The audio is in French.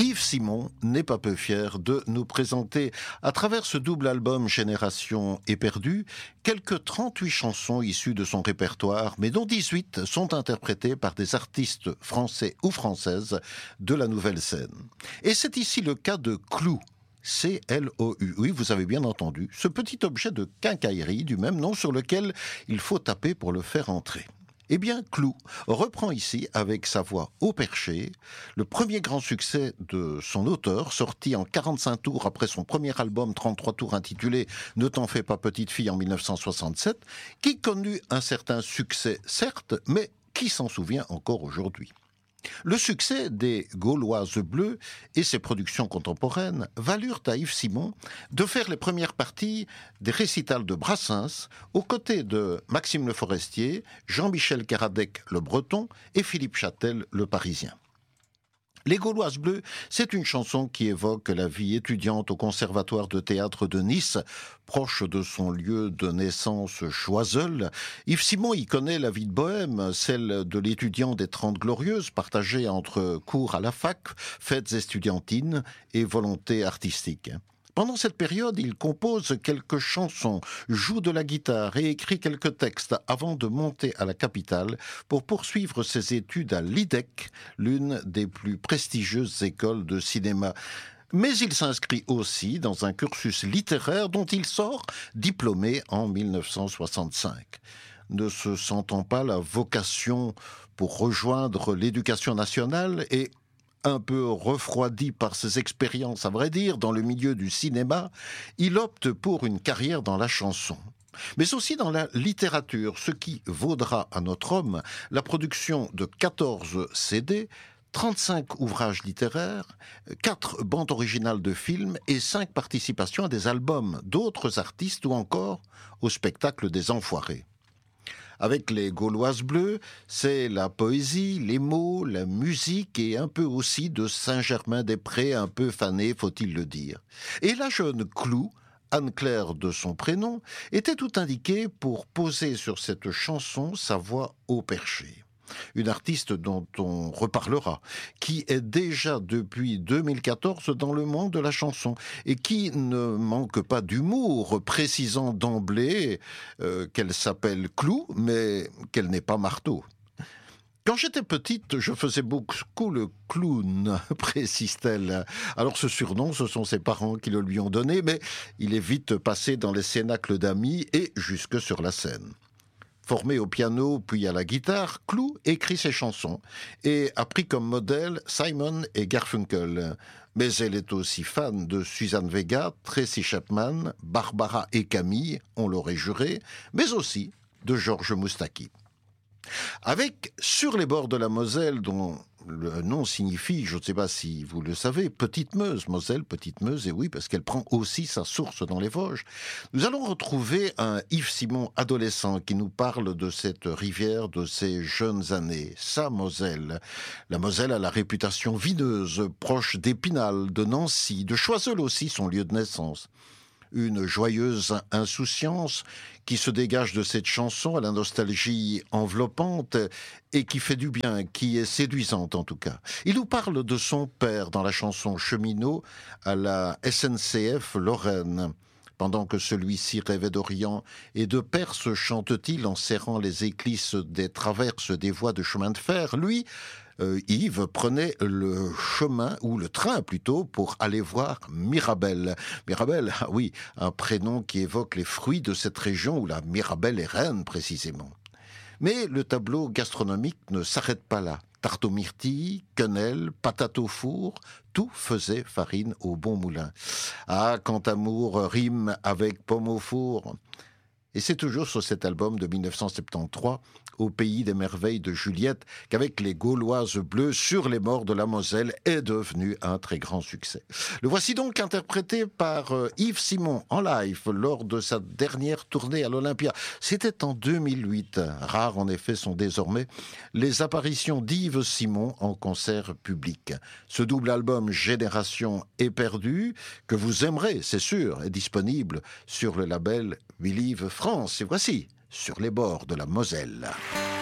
Yves Simon n'est pas peu fier de nous présenter, à travers ce double album Génération éperdue, quelques 38 chansons issues de son répertoire, mais dont 18 sont interprétées par des artistes français ou françaises de la nouvelle scène. Et c'est ici le cas de Clou. C-L-O-U. Oui, vous avez bien entendu, ce petit objet de quincaillerie du même nom sur lequel il faut taper pour le faire entrer. Eh bien, Clou reprend ici, avec sa voix au perché, le premier grand succès de son auteur, sorti en 45 tours après son premier album 33 tours intitulé « Ne t'en fais pas petite fille » en 1967, qui connut un certain succès, certes, mais qui s'en souvient encore aujourd'hui. Le succès des Gauloises Bleues et ses productions contemporaines valurent à Yves Simon de faire les premières parties des récitals de Brassens aux côtés de Maxime Le Forestier, Jean-Michel Karadec le Breton et Philippe Châtel le Parisien. Les Gauloises Bleues, c'est une chanson qui évoque la vie étudiante au Conservatoire de théâtre de Nice, proche de son lieu de naissance Choiseul. Yves Simon y connaît la vie de bohème, celle de l'étudiant des 30 Glorieuses, partagée entre cours à la fac, fêtes estudiantines et volonté artistique. Pendant cette période, il compose quelques chansons, joue de la guitare et écrit quelques textes avant de monter à la capitale pour poursuivre ses études à l'IDEC, l'une des plus prestigieuses écoles de cinéma. Mais il s'inscrit aussi dans un cursus littéraire dont il sort diplômé en 1965. Ne se sentant pas la vocation pour rejoindre l'éducation nationale et un peu refroidi par ses expériences, à vrai dire, dans le milieu du cinéma, il opte pour une carrière dans la chanson. Mais aussi dans la littérature, ce qui vaudra à notre homme la production de 14 CD, 35 ouvrages littéraires, 4 bandes originales de films et 5 participations à des albums d'autres artistes ou encore au spectacle des Enfoirés. Avec les Gauloises Bleues, c'est la poésie, les mots, la musique et un peu aussi de Saint-Germain-des-Prés, un peu fané, faut-il le dire. Et la jeune Clou, Anne-Claire de son prénom, était tout indiquée pour poser sur cette chanson sa voix au perché. Une artiste dont on reparlera, qui est déjà depuis 2014 dans le monde de la chanson et qui ne manque pas d'humour, précisant d'emblée qu'elle s'appelle Clou, mais qu'elle n'est pas marteau. Quand j'étais petite, je faisais beaucoup le clown, précise-t-elle. Alors ce surnom, ce sont ses parents qui le lui ont donné, mais il est vite passé dans les cénacles d'amis et jusque sur la scène. Formé au piano puis à la guitare, Clou écrit ses chansons et a pris comme modèle Simon et Garfunkel. Mais elle est aussi fan de Suzanne Vega, Tracy Chapman, Barbara et Camille, on l'aurait juré, mais aussi de Georges Moustaki. Avec Sur les bords de la Moselle, dont le nom signifie, je ne sais pas si vous le savez, Petite Meuse, Moselle, Petite Meuse, et oui, parce qu'elle prend aussi sa source dans les Vosges, nous allons retrouver un Yves Simon adolescent qui nous parle de cette rivière de ses jeunes années, sa Moselle. La Moselle a la réputation vineuse, proche d'Épinal, de Nancy, de Choiseul aussi, son lieu de naissance. Une joyeuse insouciance qui se dégage de cette chanson à la nostalgie enveloppante et qui fait du bien, qui est séduisante en tout cas. Il nous parle de son père dans la chanson Cheminot à la SNCF Lorraine. Pendant que celui-ci rêvait d'Orient et de Perse, chante-t-il en serrant les éclisses des traverses des voies de chemin de fer, lui, Yves prenait le chemin, ou le train plutôt, pour aller voir Mirabelle. Mirabelle, ah oui, un prénom qui évoque les fruits de cette région où la Mirabelle est reine précisément. Mais le tableau gastronomique ne s'arrête pas là. Tarte aux myrtilles, quenelle, patates au four, tout faisait farine au bon moulin. Ah, quand amour rime avec pomme au four. Et c'est toujours sur cet album de 1973, Au pays des merveilles de Juliette, qu'avec les Gauloises Bleues, Sur les bords de la Moselle est devenu un très grand succès. Le voici donc interprété par Yves Simon en live lors de sa dernière tournée à l'Olympia. C'était en 2008. Rares en effet sont désormais les apparitions d'Yves Simon en concert public. Ce double album Génération éperdue, que vous aimerez, c'est sûr, est disponible sur le label Believe France. Et voici Sur les bords de la Moselle.